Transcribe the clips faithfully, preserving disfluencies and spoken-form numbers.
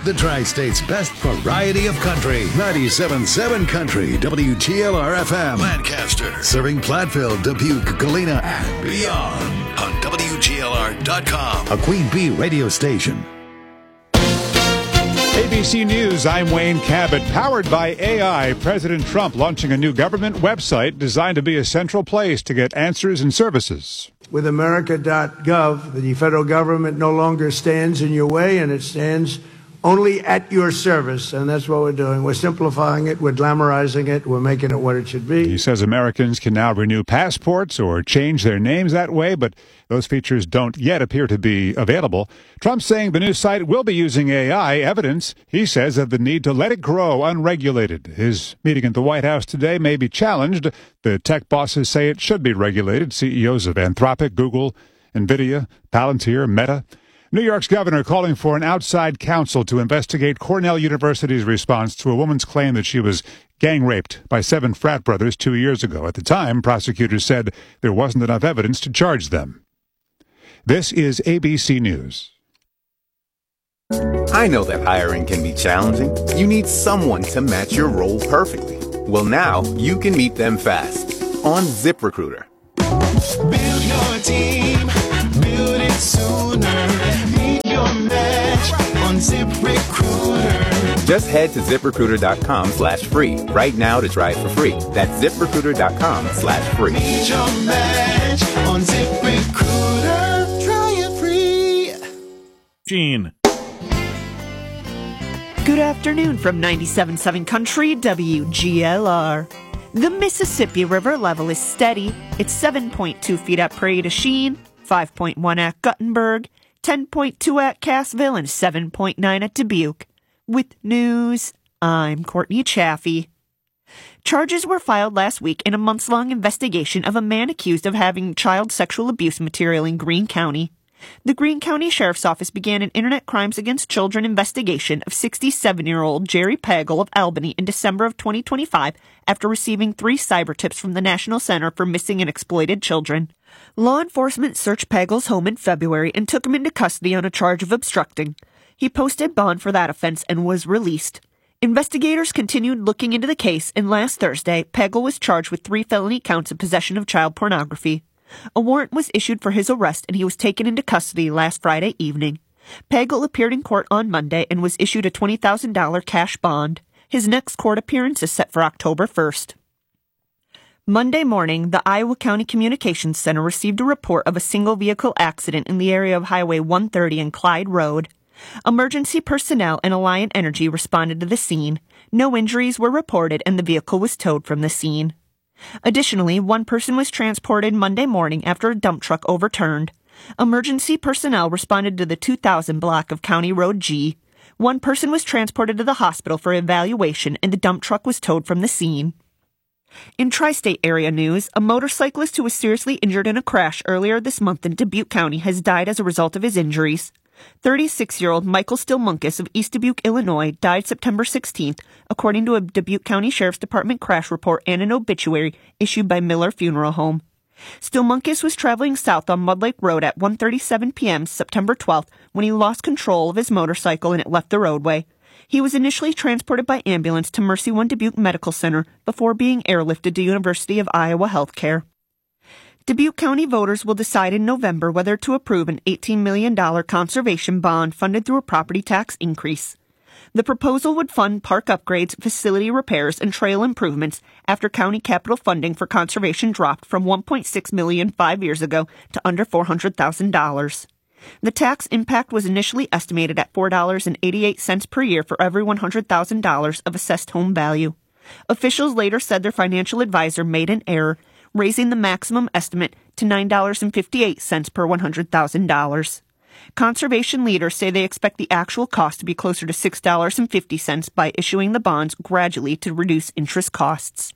The Tri-State's best variety of country. ninety-seven point seven Country, W G L R F M. Lancaster. Serving Platteville, Dubuque, Galena, and beyond. On W G L R dot com. A Queen Bee radio station. A B C News, I'm Wayne Cabot. Powered by A I, President Trump launching a new government website designed to be a central place to get answers and services. With America dot gov, the federal government no longer stands in your way, and it stands only at your service, and that's what we're doing. We're simplifying it, we're glamorizing it, we're making it what it should be. He says Americans can now renew passports or change their names that way, but those features don't yet appear to be available. Trump saying the new site will be using A I evidence, he says, of the need to let it grow unregulated. His meeting at the White House today may be challenged. The tech bosses say it should be regulated. C E Os of Anthropic, Google, NVIDIA, Palantir, Meta. New York's governor calling for an outside counsel to investigate Cornell University's response to a woman's claim that she was gang raped by seven frat brothers two years ago. At the time, prosecutors said there wasn't enough evidence to charge them. This is A B C News. I know that hiring can be challenging. You need someone to match your role perfectly. Well, now you can meet them fast on ZipRecruiter. Build your team, build it sooner. Meet your match on ZipRecruiter. Just head to ZipRecruiter.com slash free right now to try it for free. That's ZipRecruiter.com slash free. Meet your match on ZipRecruiter. Try it free. Gene. Good afternoon from ninety-seven point seven Country, W G L R. The Mississippi River level is steady. It's seven point two feet at Prairie du Chien, five point one at Guttenberg, ten point two at Cassville, and seven point nine at Dubuque. With news, I'm Courtney Chaffee. Charges were filed last week in a months-long investigation of a man accused of having child sexual abuse material in Greene County. The Greene County Sheriff's Office began an Internet Crimes Against Children investigation of sixty-seven-year-old Jerry Pagel of Albany in December of twenty twenty-five after receiving three cyber tips from the National Center for Missing and Exploited Children. Law enforcement searched Pagel's home in February and took him into custody on a charge of obstructing. He posted bond for that offense and was released. Investigators continued looking into the case, and last Thursday, Pagel was charged with three felony counts of possession of child pornography. A warrant was issued for his arrest, and he was taken into custody last Friday evening. Pagel appeared in court on Monday and was issued a twenty thousand dollars cash bond. His next court appearance is set for October first. Monday morning, the Iowa County Communications Center received a report of a single-vehicle accident in the area of Highway one thirty and Clyde Road. Emergency personnel and Alliant Energy responded to the scene. No injuries were reported, and the vehicle was towed from the scene. Additionally, one person was transported Monday morning after a dump truck overturned. Emergency personnel responded to the two thousand block of County Road G. One person was transported to the hospital for evaluation, and the dump truck was towed from the scene. In tri-state area news, a motorcyclist who was seriously injured in a crash earlier this month in Dubuque County has died as a result of his injuries. thirty-six-year-old Michael Stilmunkus of East Dubuque, Illinois, died September sixteenth, according to a Dubuque County Sheriff's Department crash report and an obituary issued by Miller Funeral Home. Stilmunkus was traveling south on Mud Lake Road at one thirty-seven p.m. September twelfth when he lost control of his motorcycle and it left the roadway. He was initially transported by ambulance to Mercy One Dubuque Medical Center before being airlifted to University of Iowa Healthcare. Dubuque County voters will decide in November whether to approve an eighteen million dollars conservation bond funded through a property tax increase. The proposal would fund park upgrades, facility repairs, and trail improvements after county capital funding for conservation dropped from one point six million dollars five years ago to under four hundred thousand dollars. The tax impact was initially estimated at four dollars and eighty-eight cents per year for every one hundred thousand dollars of assessed home value. Officials later said their financial advisor made an error, raising the maximum estimate to nine dollars and fifty-eight cents per one hundred thousand dollars. Conservation leaders say they expect the actual cost to be closer to six dollars and fifty cents by issuing the bonds gradually to reduce interest costs.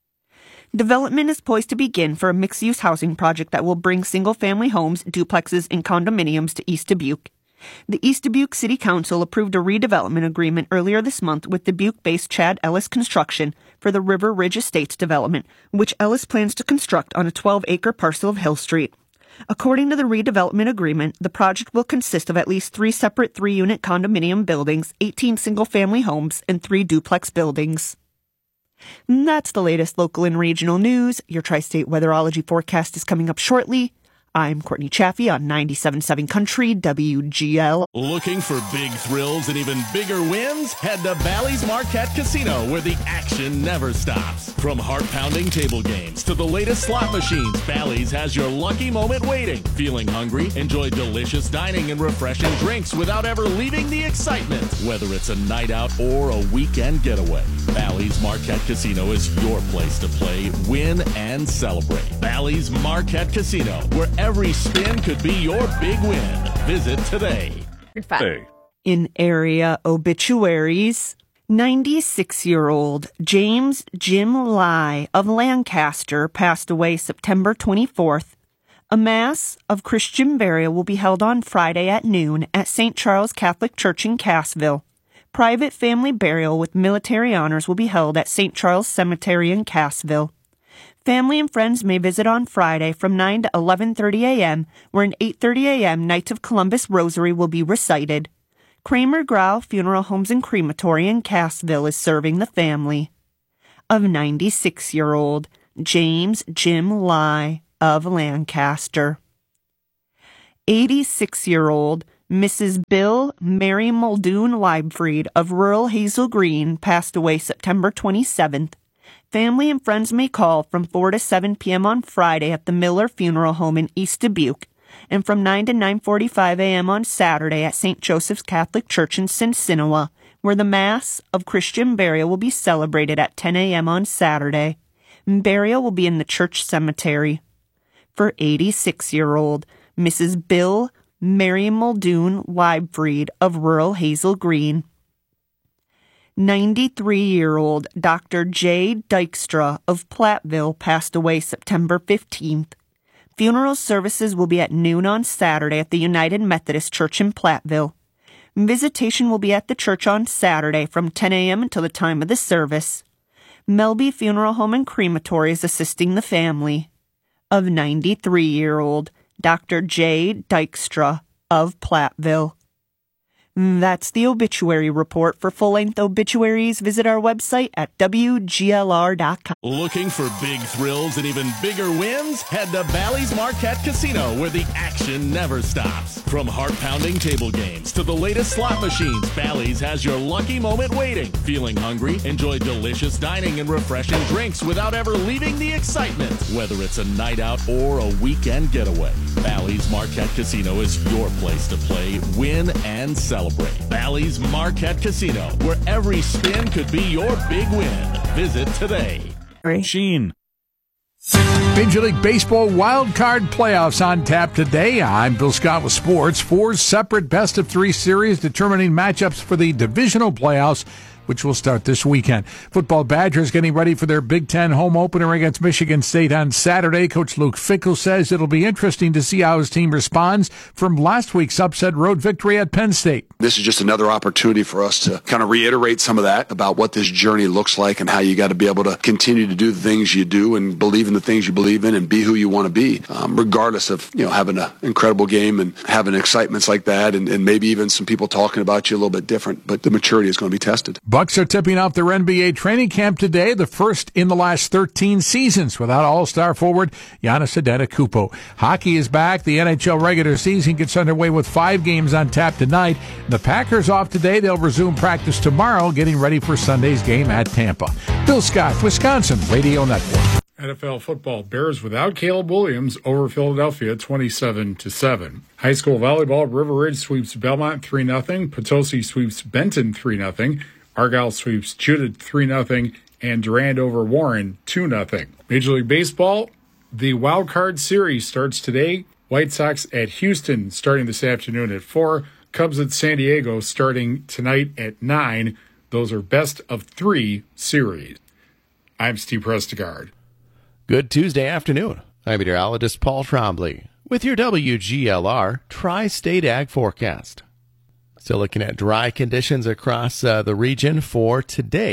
Development is poised to begin for a mixed-use housing project that will bring single-family homes, duplexes, and condominiums to East Dubuque. The East Dubuque City Council approved a redevelopment agreement earlier this month with Dubuque-based Chad Ellis Construction for the River Ridge Estates development, which Ellis plans to construct on a twelve-acre parcel of Hill Street. According to the redevelopment agreement, the project will consist of at least three separate three-unit condominium buildings, eighteen single-family homes, and three duplex buildings. And that's the latest local and regional news. Your Tri-State Weatherology forecast is coming up shortly. I'm Courtney Chaffee on ninety-seven point seven Country W G L. Looking for big thrills and even bigger wins? Head to Bally's Marquette Casino, where the action never stops. From heart-pounding table games to the latest slot machines, Bally's has your lucky moment waiting. Feeling hungry? Enjoy delicious dining and refreshing drinks without ever leaving the excitement. Whether it's a night out or a weekend getaway, Bally's Marquette Casino is your place to play, win, and celebrate. Bally's Marquette Casino, where every spin could be your big win. Visit today. Hey. In area obituaries, ninety-six-year-old James Jim Lai of Lancaster passed away September twenty-fourth. A Mass of Christian burial will be held on Friday at noon at Saint Charles Catholic Church in Cassville. Private family burial with military honors will be held at Saint Charles Cemetery in Cassville. Family and friends may visit on Friday from nine to eleven thirty a.m., where an eight thirty a.m. Knights of Columbus Rosary will be recited. Kramer Grau Funeral Homes and Crematory in Cassville is serving the family of ninety-six-year-old James Jim Lai of Lancaster. eighty-six-year-old Missus Bill Mary Muldoon Leibfried of rural Hazel Green passed away September twenty-seventh. Family and friends may call from four to seven p.m. on Friday at the Miller Funeral Home in East Dubuque, and from nine to nine forty-five a.m. on Saturday at Saint Joseph's Catholic Church in Sinsinawa, where the Mass of Christian burial will be celebrated at ten a.m. on Saturday. Burial will be in the church cemetery. For eighty-six-year-old Missus Bill Mary Muldoon Leibfried of rural Hazel Green. ninety-three-year-old Doctor J. Dykstra of Platteville passed away September fifteenth. Funeral services will be at noon on Saturday at the United Methodist Church in Platteville. Visitation will be at the church on Saturday from ten a.m. until the time of the service. Melby Funeral Home and Crematory is assisting the family of ninety-three-year-old Doctor J. Dykstra of Platteville. That's the obituary report. For full-length obituaries, visit our website at W G L R dot com. Looking for big thrills and even bigger wins? Head to Bally's Marquette Casino, where the action never stops. From heart-pounding table games to the latest slot machines, Bally's has your lucky moment waiting. Feeling hungry? Enjoy delicious dining and refreshing drinks without ever leaving the excitement. Whether it's a night out or a weekend getaway, Bally's Marquette Casino is your place to play, win, and celebrate. Bally's Marquette Casino, where every spin could be your big win. Visit today. Sheen. Major League Baseball wild card playoffs on tap today. I'm Bill Scott with sports. Four separate best of three series determining matchups for the divisional playoffs, which will start this weekend. Football Badgers getting ready for their Big Ten home opener against Michigan State on Saturday. Coach Luke Fickell says it'll be interesting to see how his team responds from last week's upset road victory at Penn State. This is just another opportunity for us to kind of reiterate some of that about what this journey looks like and how you got to be able to continue to do the things you do and believe in the things you believe in and be who you want to be, um, regardless of, you know, having an incredible game and having excitements like that and, and maybe even some people talking about you a little bit different. But the maturity is going to be tested. Bucks are tipping off their N B A training camp today, the first in the last thirteen seasons without all-star forward Giannis Antetokounmpo. Hockey is back. The N H L regular season gets underway with five games on tap tonight. The Packers off today. They'll resume practice tomorrow, getting ready for Sunday's game at Tampa. Bill Scott, Wisconsin Radio Network. N F L football, Bears without Caleb Williams over Philadelphia twenty-seven to seven. High school volleyball, River Ridge sweeps Belmont three nothing. Potosi sweeps Benton three nothing. Argyle sweeps Judith three nothing, and Durand over Warren two nothing. Major League Baseball, the Wild Card Series starts today. White Sox at Houston starting this afternoon at four. Cubs at San Diego starting tonight at nine. Those are best of three series. I'm Steve Prestegard. Good Tuesday afternoon. I'm meteorologist Paul Trombley with your W G L R Tri-State Ag Forecast. Still looking at dry conditions across uh, the region for today,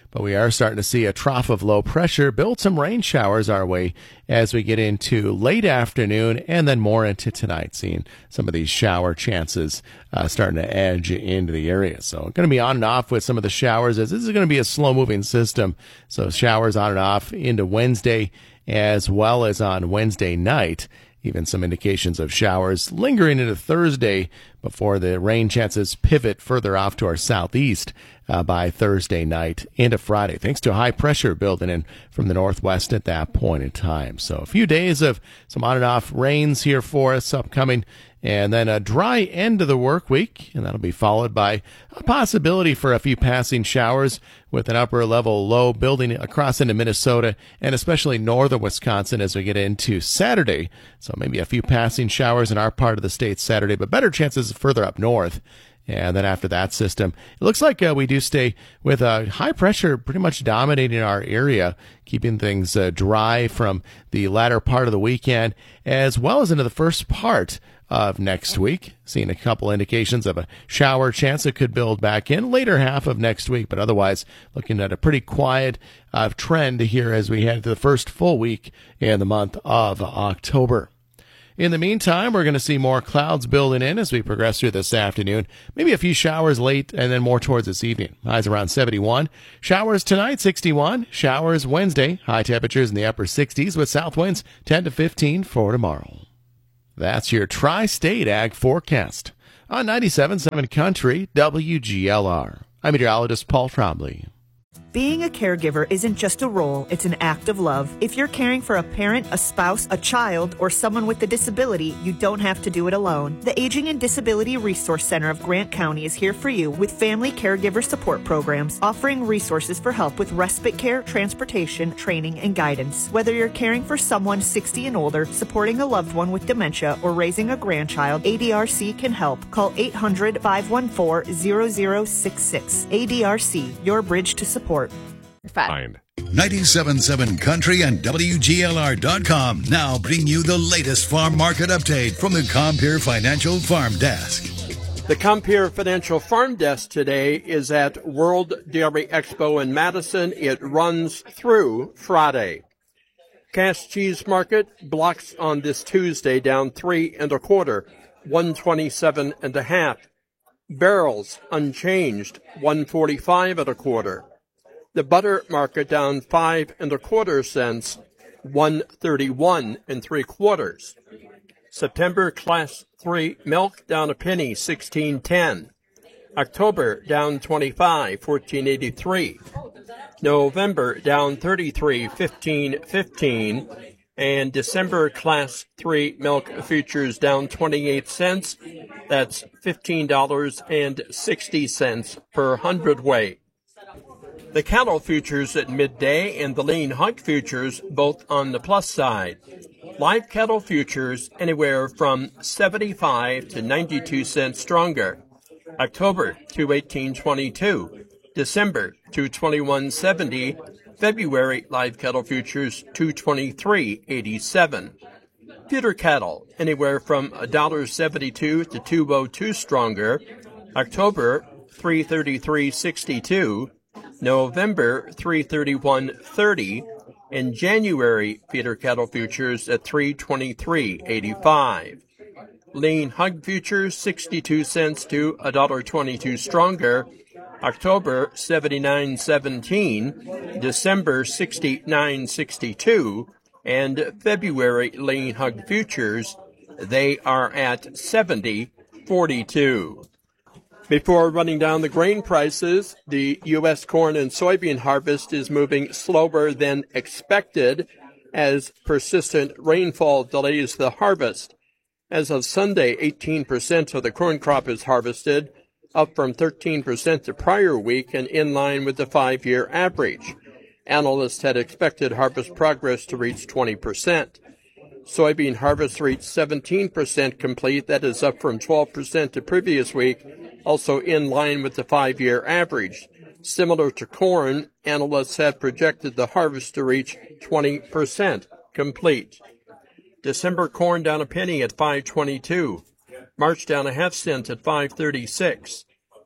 but we are starting to see a trough of low pressure build some rain showers our way as we get into late afternoon and then more into tonight, seeing some of these shower chances uh, starting to edge into the area. So going to be on and off with some of the showers, as this is going to be a slow-moving system. So showers on and off into Wednesday as well as on Wednesday night. Even some indications of showers lingering into Thursday before the rain chances pivot further off to our southeast uh, by Thursday night into Friday, thanks to high pressure building in from the northwest at that point in time. So a few days of some on and off rains here for us upcoming, and then a dry end of the work week, and that'll be followed by a possibility for a few passing showers with an upper level low building across into Minnesota and especially northern Wisconsin as we get into Saturday. So maybe a few passing showers in our part of the state Saturday, but better chances further up north. And then after that system, it looks like uh, we do stay with uh, high pressure pretty much dominating our area, keeping things uh, dry from the latter part of the weekend as well as into the first part of next week. Seeing a couple indications of a shower chance that could build back in later half of next week, but otherwise looking at a pretty quiet uh, trend here as we head to the first full week in the month of October. In the meantime, we're going to see more clouds building in as we progress through this afternoon. Maybe a few showers late and then more towards this evening. Highs around seventy-one. Showers tonight, sixty-one. Showers Wednesday. High temperatures in the upper sixties with south winds ten to fifteen for tomorrow. That's your Tri-State Ag Forecast on ninety-seven point seven Country W G L R. I'm meteorologist Paul Trombley. Being a caregiver isn't just a role, it's an act of love. If you're caring for a parent, a spouse, a child, or someone with a disability, you don't have to do it alone. The Aging and Disability Resource Center of Grant County is here for you with family caregiver support programs, offering resources for help with respite care, transportation, training, and guidance. Whether you're caring for someone sixty and older, supporting a loved one with dementia, or raising a grandchild, A D R C can help. Call eight hundred, five one four, zero zero six six. A D R C, your bridge to support. Fine. ninety-seven point seven Country and W G L R dot com now bring you the latest farm market update from the Compeer Financial Farm Desk. The Compeer Financial Farm Desk today is at World Dairy Expo in Madison. It runs through Friday. Cash cheese market blocks on this Tuesday down three and a quarter, one twenty-seven and a half. Barrels unchanged, one forty-five and a quarter. The butter market down five and a quarter cents, one thirty-one and three quarters. September class three milk down a penny, sixteen ten. October down twenty-five, fourteen eighty-three. November down thirty-three, fifteen fifteen. And December class three milk futures down twenty-eight cents. That's fifteen dollars and sixty cents per hundredweight. The cattle futures at midday and the lean hog futures both on the plus side. Live cattle futures anywhere from seventy-five to ninety-two cents stronger. October two eighteen twenty-two, December two twenty-one seventy, February live cattle futures two twenty-three eighty-seven. Feeder cattle anywhere from one seventy-two to two oh two stronger. October three thirty-three sixty-two. November three thirty-one thirty, and January feeder cattle futures at three twenty-three eighty-five. Lean hog futures sixty-two cents to one twenty-two stronger. October seventy-nine seventeen, December sixty-nine sixty-two, and February lean hog futures, they are at seventy forty-two. Before running down the grain prices, the U S corn and soybean harvest is moving slower than expected as persistent rainfall delays the harvest. As of Sunday, eighteen percent of the corn crop is harvested, up from thirteen percent the prior week and in line with the five-year average. Analysts had expected harvest progress to reach twenty percent. Soybean harvest reached seventeen percent complete. That is up from twelve percent the previous week, also in line with the five-year average. Similar to corn, analysts have projected the harvest to reach twenty percent complete. December corn down a penny at five twenty-two. March down a half cent at five thirty-six.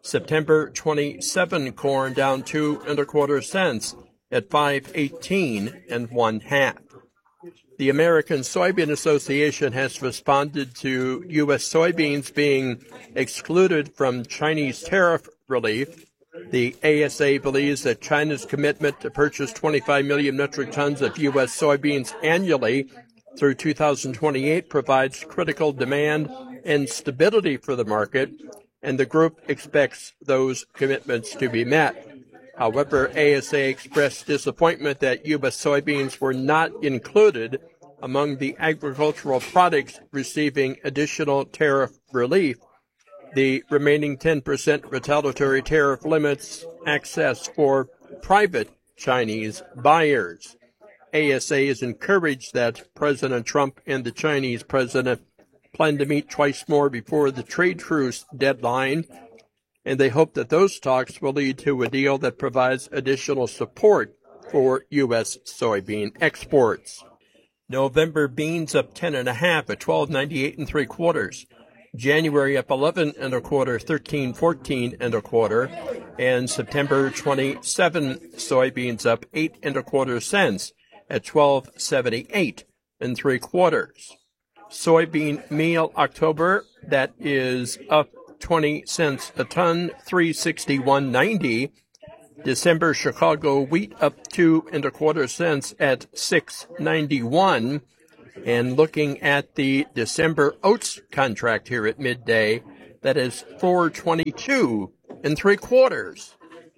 September twenty-seven corn down two and a quarter cents at five eighteen and one half. The American Soybean Association has responded to U S soybeans being excluded from Chinese tariff relief. The A S A believes that China's commitment to purchase twenty-five million metric tons of U S soybeans annually through two thousand twenty-eight provides critical demand and stability for the market, and the group expects those commitments to be met. However, A S A expressed disappointment that U S soybeans were not included among the agricultural products receiving additional tariff relief. The remaining ten percent retaliatory tariff limits access for private Chinese buyers. A S A is encouraged that President Trump and the Chinese president plan to meet twice more before the trade truce deadline, and they hope that those talks will lead to a deal that provides additional support for U S soybean exports. November beans up ten and a half at twelve ninety-eight and three quarters. January up eleven and a quarter, thirteen fourteen and a quarter, and September twenty-seven soybeans up eight and a quarter cents at twelve seventy-eight and three quarters. Soybean meal October, that is up twenty cents a ton, three sixty-one ninety. December Chicago wheat up two and a quarter cents at six ninety-one. And looking at the December oats contract here at midday, that is four twenty-two and three quarters.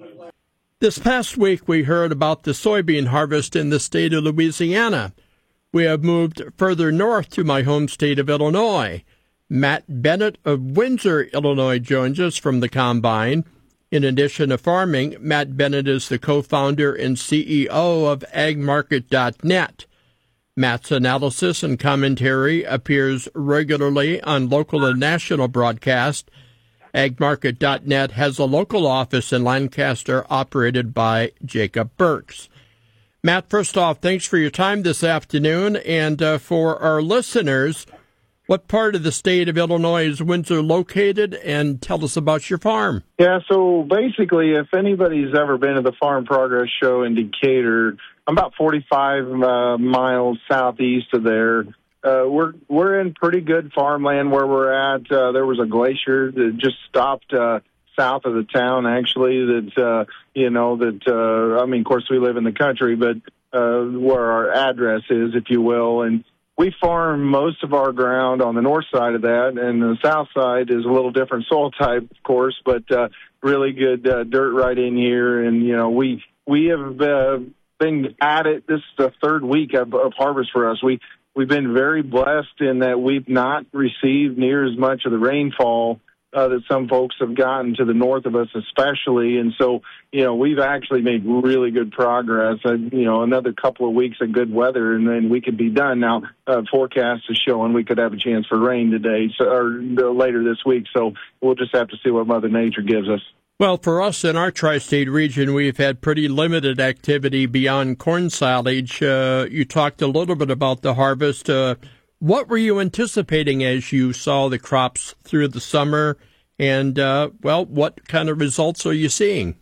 This past week, we heard about the soybean harvest in the state of Louisiana. We have moved further north to my home state of Illinois. Matt Bennett of Windsor, Illinois, joins us from the Combine. In addition to farming, Matt Bennett is the co-founder and C E O of ag market dot net. Matt's analysis and commentary appears regularly on local and national broadcast. ag market dot net has a local office in Lancaster operated by Jacob Burks. Matt, first off, thanks for your time this afternoon. And uh, for our listeners, what part of the state of Illinois is Windsor located? And tell us about your farm. Yeah, so basically, if anybody's ever been to the Farm Progress Show in Decatur, I'm about forty-five uh, miles southeast of there. Uh, we're we're in pretty good farmland where we're at. Uh, there was a glacier that just stopped uh, south of the town, actually, that, uh, you know, that, uh, I mean, of course, we live in the country, but uh, where our address is, if you will, and we farm most of our ground on the north side of that, and the south side is a little different soil type, of course, but uh, really good uh, dirt right in here. And, you know, we we have uh, been at it. This is the third week of, of harvest for us. We, we've been very blessed in that we've not received near as much of the rainfall uh, that some folks have gotten to the north of us especially. And so, you know, we've actually made really good progress. Uh, you know, another couple of weeks of good weather, and then we could be done. Now, uh, forecast is showing we could have a chance for rain today, so, or later this week. So we'll just have to see what Mother Nature gives us. Well, for us in our tri-state region, we've had pretty limited activity beyond corn silage. Uh, you talked a little bit about the harvest. Uh, what were you anticipating as you saw the crops through the summer? And, uh, well, what kind of results are you seeing?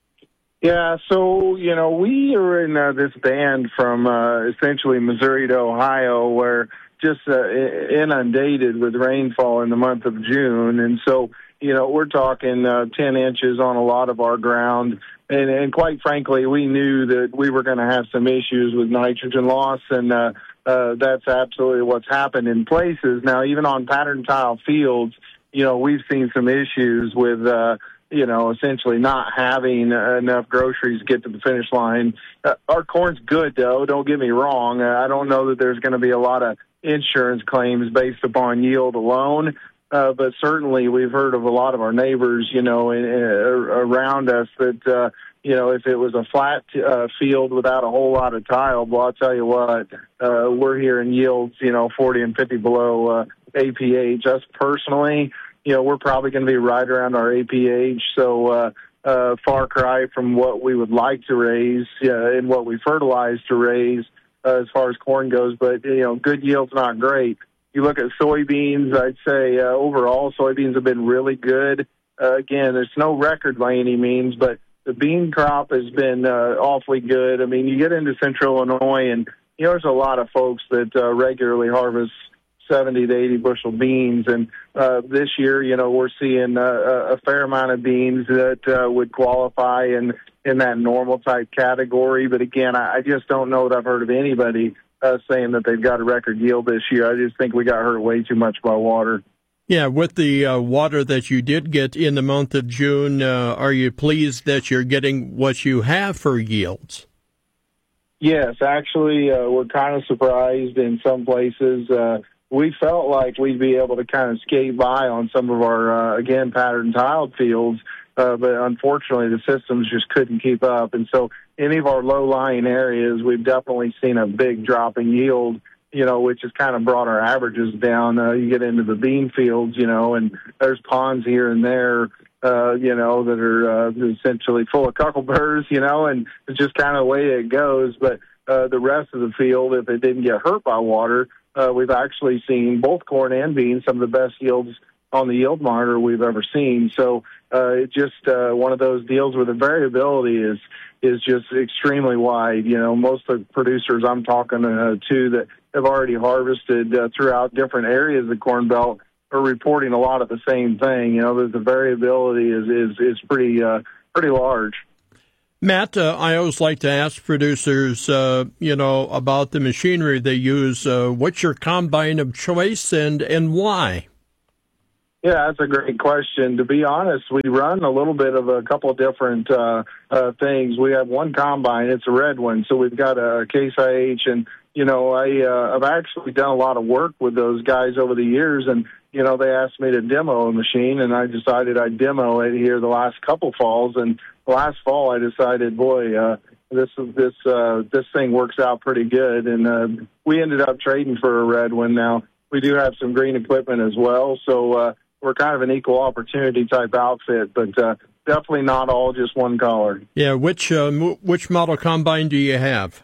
Yeah, so, you know, we are in uh, this band from uh, essentially Missouri to Ohio where just uh, inundated with rainfall in the month of June. And so, you know, we're talking uh, ten inches on a lot of our ground. And, and quite frankly, we knew that we were going to have some issues with nitrogen loss, and uh, uh, that's absolutely what's happened in places. Now, even on pattern tile fields, you know, we've seen some issues with, uh, you know, essentially not having enough groceries to get to the finish line. Uh, our corn's good, though. Don't get me wrong. Uh, I don't know that there's going to be a lot of insurance claims based upon yield alone. Uh, but certainly we've heard of a lot of our neighbors, you know, in, in, around us that, uh, you know, if it was a flat uh, field without a whole lot of tile, well, I'll tell you what, uh, we're hearing yields, you know, forty and fifty below uh, A P H. Us personally, you know, we're probably going to be right around our A P H. So uh, uh, far cry from what we would like to raise uh, and what we fertilize to raise uh, as far as corn goes. But, you know, good yield's not great. You look at soybeans, I'd say uh, overall soybeans have been really good. uh, again, it's no record by any means, but the bean crop has been uh, awfully good. I mean, you get into central Illinois, and you know, there's a lot of folks that uh, regularly harvest seventy to eighty bushel beans. And uh, this year, you know, we're seeing uh, a fair amount of beans that uh, would qualify in, in that normal type category. But again, I, I just don't know that I've heard of anybody uh, saying that they've got a record yield this year. I just think we got hurt way too much by water. Yeah, with the uh, water that you did get in the month of June, uh, are you pleased that you're getting what you have for yields? Yes, actually, uh, we're kind of surprised in some places. Uh, we felt like we'd be able to kind of skate by on some of our, uh, again, pattern tiled fields, uh, but unfortunately the systems just couldn't keep up. And so any of our low-lying areas, we've definitely seen a big drop in yield, you know, which has kind of brought our averages down. Uh, you get into the bean fields, you know, and there's ponds here and there, uh, you know, that are uh, essentially full of cuckleburs, you know, and it's just kind of the way it goes. But uh, the rest of the field, if it didn't get hurt by water, uh, we've actually seen both corn and beans, some of the best yields on the yield monitor we've ever seen. So uh, it's just uh, one of those deals where the variability is is just extremely wide. You know, most of the producers I'm talking uh, to that have already harvested uh, throughout different areas of the Corn Belt are reporting a lot of the same thing. You know, the, the variability is is is pretty uh, pretty large. Matt, uh, I always like to ask producers, uh, you know, about the machinery they use. Uh, what's your combine of choice, and and why? Yeah, that's a great question. To be honest, we run a little bit of a couple of different uh, uh, things. We have one combine; it's a red one, so we've got a Case I H, and you know, I uh, I've actually done a lot of work with those guys over the years, and you know, they asked me to demo a machine, and I decided I'd demo it here the last couple falls. And last fall, I decided, boy, uh, this this uh, this thing works out pretty good, and uh, we ended up trading for a red one. Now we do have some green equipment as well, so uh, we're kind of an equal opportunity type outfit, but uh, definitely not all just one color. Yeah, which uh, m- which model combine do you have?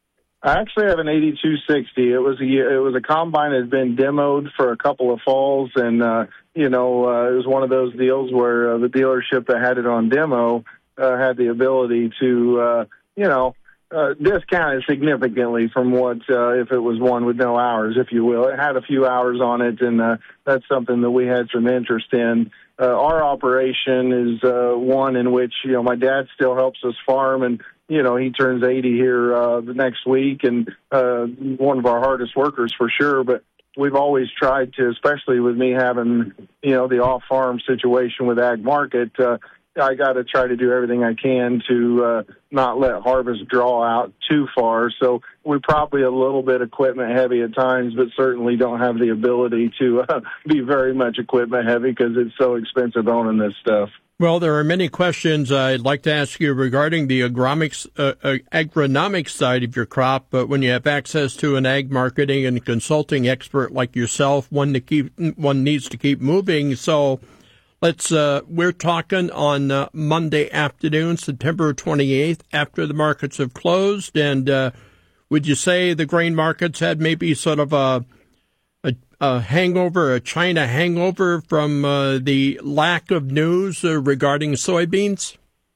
I actually have an eighty-two sixty. It was a it was a combine that had been demoed for a couple of falls, and uh, you know uh, it was one of those deals where uh, the dealership that had it on demo uh, had the ability to uh, you know uh, discount it significantly from what uh, if it was one with no hours, if you will. It had a few hours on it, and uh, that's something that we had some interest in. Uh, our operation is uh, one in which you know my dad still helps us farm, and you know, he turns eighty here uh, the next week, and uh, one of our hardest workers for sure. But we've always tried to, especially with me having, you know, the off-farm situation with Ag Market, uh, I got to try to do everything I can to uh, not let harvest draw out too far. So we're probably a little bit equipment heavy at times, but certainly don't have the ability to uh, be very much equipment heavy because it's so expensive owning this stuff. Well, there are many questions I'd like to ask you regarding the agronomics, uh, uh, agronomic side of your crop, but when you have access to an ag marketing and consulting expert like yourself, one to keep, one needs to keep moving. So let's, uh, we're talking on uh, Monday afternoon, September twenty-eighth, after the markets have closed. And uh, would you say the grain markets had maybe sort of a A, a hangover, a China hangover from uh, the lack of news uh, regarding soybeans?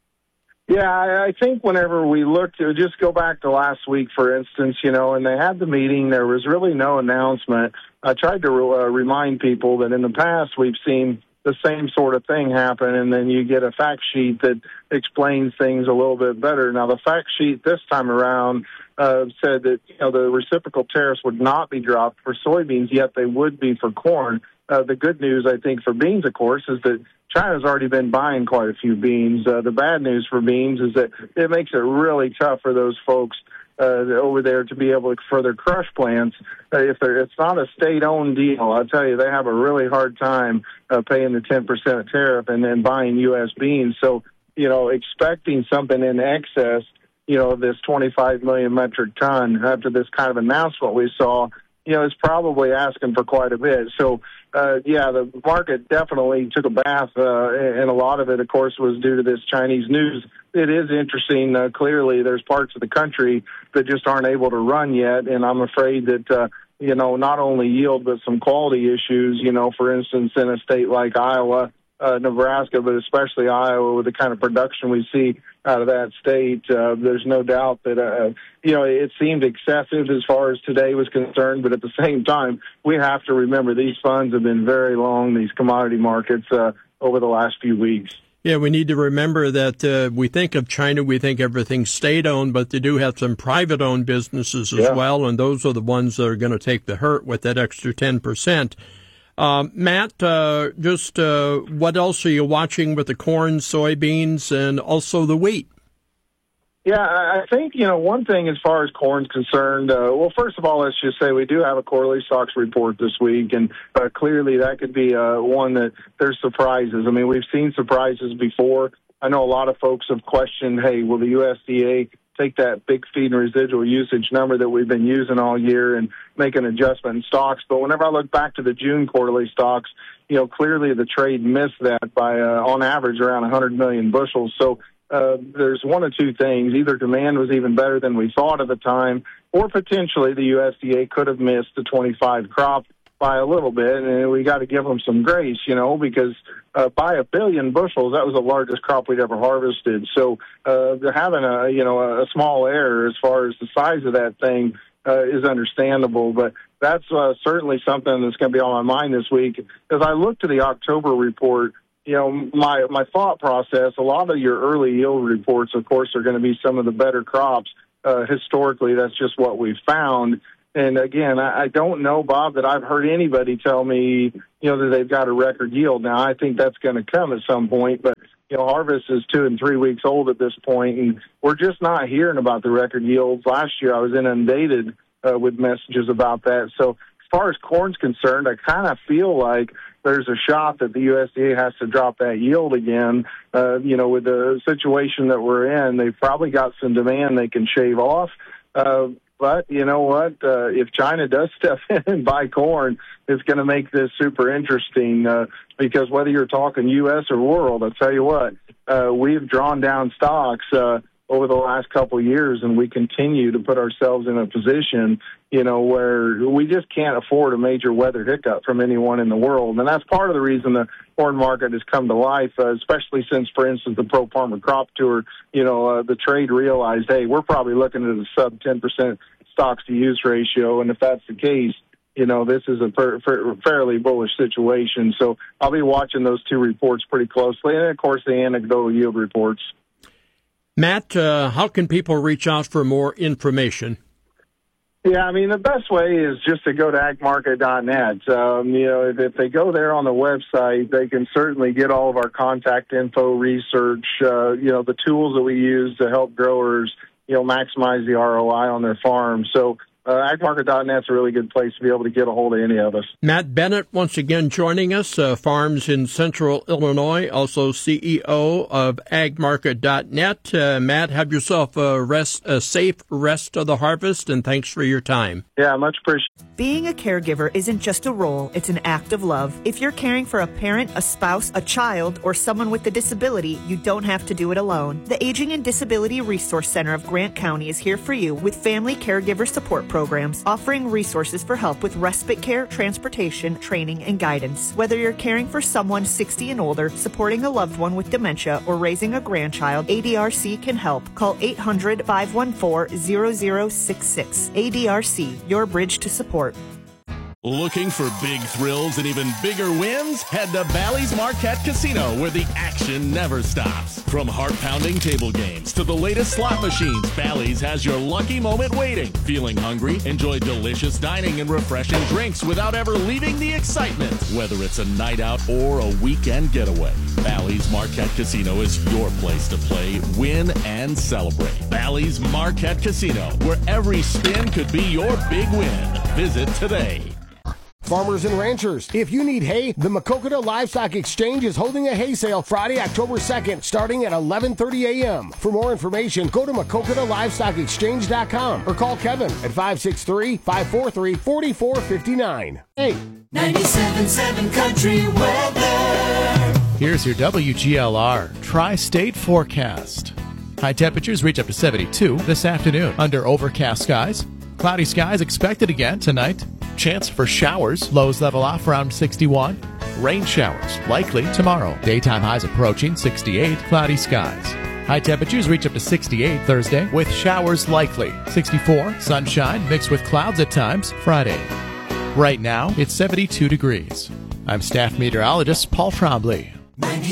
Yeah, I, I think whenever we looked, just go back to last week, for instance, you know, and they had the meeting, there was really no announcement. I tried to uh, remind people that in the past we've seen the same sort of thing happen, and then you get a fact sheet that explains things a little bit better. Now, the fact sheet this time around uh, said that, you know, the reciprocal tariffs would not be dropped for soybeans, yet they would be for corn. Uh, the good news, I think, for beans, of course, is that China's already been buying quite a few beans. Uh, the bad news for beans is that it makes it really tough for those folks Uh, over there to be able to further crush plants. Uh, if they're, it's not a state-owned deal, I'll tell you, they have a really hard time uh, paying the ten percent tariff and then buying U S beans. So, you know, expecting something in excess, you know, this twenty-five million metric ton after this kind of announcement we saw, you know, is probably asking for quite a bit. So, uh, yeah, the market definitely took a bath, uh, and a lot of it, of course, was due to this Chinese news. It is interesting. Uh, clearly, there's parts of the country that just aren't able to run yet, and I'm afraid that, uh, you know, not only yield, but some quality issues, you know, for instance, in a state like Iowa, uh, Nebraska, but especially Iowa with the kind of production we see out of that state. Uh, there's no doubt that, uh, you know, it seemed excessive as far as today was concerned, but at the same time, we have to remember these funds have been very long, these commodity markets, uh, over the last few weeks. Yeah, we need to remember that uh, we think of China, we think everything's state-owned, but they do have some private-owned businesses as Yeah. well, and those are the ones that are going to take the hurt with that extra ten percent. Um, Matt, uh, just uh, what else are you watching with the corn, soybeans, and also the wheat? Yeah, I I think, you know, one thing as far as corn's concerned, uh, well, first of all, let's just say we do have a quarterly stocks report this week, and uh, clearly that could be uh, one that there's surprises. I mean, we've seen surprises before. I know a lot of folks have questioned, hey, will the U S D A take that big feed and residual usage number that we've been using all year and make an adjustment in stocks? But whenever I look back to the June quarterly stocks, you know, clearly the trade missed that by, uh, on average, around one hundred million bushels. So, Uh, there's one of two things. Either demand was even better than we thought at the time, or potentially the U S D A could have missed the twenty-five crop by a little bit, and we got to give them some grace, you know, because uh, by a billion bushels, that was the largest crop we'd ever harvested. So uh, having a, you know, a small error as far as the size of that thing uh, is understandable, but that's uh, certainly something that's going to be on my mind this week. As I look to the October report, you know, my, my thought process, a lot of your early yield reports, of course, are going to be some of the better crops. Uh, historically, that's just what we've found. And again, I, I don't know, Bob, that I've heard anybody tell me, you know, that they've got a record yield. Now, I think that's going to come at some point, but, you know, harvest is two and three weeks old at this point, and we're just not hearing about the record yields. Last year, I was inundated uh, with messages about that. So as far as corn's concerned, I kind of feel like there's a shot that the U S D A has to drop that yield again. Uh, you know, with the situation that we're in, they've probably got some demand they can shave off. Uh, but you know what? Uh, if China does step in and buy corn, it's going to make this super interesting uh, because whether you're talking U S or world, I'll tell you what, uh, we've drawn down stocks uh, over the last couple of years, and we continue to put ourselves in a position, you know, where we just can't afford a major weather hiccup from anyone in the world. And that's part of the reason the corn market has come to life, uh, especially since, for instance, the Pro Farmer Crop Tour, you know, uh, the trade realized, hey, we're probably looking at a sub ten percent stocks-to-use ratio, and if that's the case, you know, this is a per, per, fairly bullish situation. So I'll be watching those two reports pretty closely, and, of course, the anecdotal yield reports. Matt, uh, how can people reach out for more information? Yeah, I mean, the best way is just to go to ag market dot net. Um, you know, if, if they go there on the website, they can certainly get all of our contact info, research, uh, you know, the tools that we use to help growers, you know, maximize the R O I on their farm. So uh, ag market dot net's a really good place to be able to get a hold of any of us. Matt Bennett, once again joining us, uh, farms in central Illinois, also C E O of ag market dot net. Uh, Matt, have yourself a, rest, a safe rest of the harvest, and thanks for your time. Yeah, much appreciated. Being a caregiver isn't just a role, it's an act of love. If you're caring for a parent, a spouse, a child, or someone with a disability, you don't have to do it alone. The Aging and Disability Resource Center of Grant County is here for you with family caregiver support programs, offering resources for help with respite care, transportation, training, and guidance. Whether you're caring for someone sixty and older, supporting a loved one with dementia, or raising a grandchild, A D R C can help. Call eight hundred, five one four, zero zero six six. A D R C, your bridge to support. Looking for big thrills and even bigger wins? Head to Bally's Marquette Casino, where the action never stops. From heart-pounding table games to the latest slot machines, Bally's has your lucky moment waiting. Feeling hungry? Enjoy delicious dining and refreshing drinks without ever leaving the excitement. Whether it's a night out or a weekend getaway, Bally's Marquette Casino is your place to play, win, and celebrate. Bally's Marquette Casino, where every spin could be your big win. Visit today. Farmers and ranchers, if you need hay, the Maquoketa Livestock Exchange is holding a hay sale Friday, October second, starting at eleven thirty a.m. For more information, go to Maquoketa Livestock Exchange dot com or call Kevin at five six three, five four three, four four five nine. Hey, ninety-seven point seven Country Weather. Here's your W G L R Tri-State forecast. High temperatures reach up to seventy-two this afternoon under overcast skies. Cloudy skies expected again tonight. Chance for showers. Lows level off around sixty-one. Rain showers likely tomorrow. Daytime highs approaching sixty-eight. Cloudy skies. High temperatures reach up to sixty-eight Thursday with showers likely. sixty-four, sunshine mixed with clouds at times Friday. Right now, it's seventy-two degrees. I'm staff meteorologist Paul Trombley.